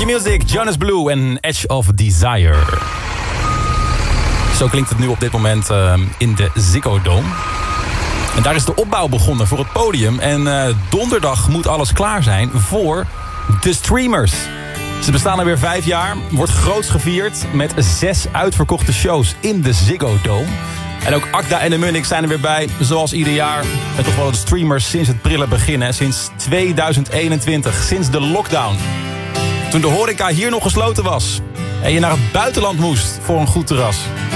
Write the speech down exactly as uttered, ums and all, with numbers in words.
Q-Music, Jonas Blue en Edge of Desire. Zo klinkt het nu op dit moment uh, in de Ziggo Dome. En daar is de opbouw begonnen voor het podium. En uh, donderdag moet alles klaar zijn voor de Streamers. Ze bestaan alweer vijf jaar. Wordt groots gevierd met zes uitverkochte shows in de Ziggo Dome. En ook Akda en de Munnik zijn er weer bij, zoals ieder jaar. En toch wel de Streamers sinds het prille beginnen. Sinds tweeduizend eenentwintig, sinds de lockdown. Toen de horeca hier nog gesloten was. En je naar het buitenland moest voor een goed terras.